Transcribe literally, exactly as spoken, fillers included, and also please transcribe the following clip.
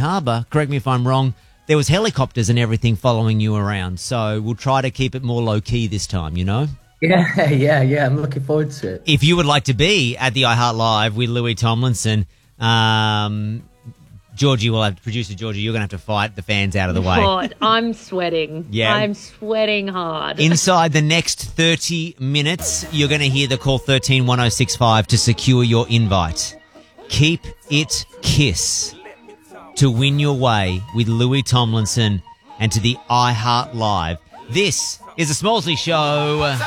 Harbour, correct me if I'm wrong, there was helicopters and everything following you around. So we'll try to keep it more low-key this time, you know? Yeah, yeah, yeah. I'm looking forward to it. If you would like to be at the iHeart Live with Louis Tomlinson, um, Georgie will have, producer Georgie, you're going to have to fight the fans out of the way. God, I'm sweating. Yeah. I'm sweating hard. Inside the next thirty minutes, you're going to hear the call thirteen one oh six five to secure your invite. Keep it KISS to win your way with Louis Tomlinson and to the iHeart Live. This is the Smallsley Show.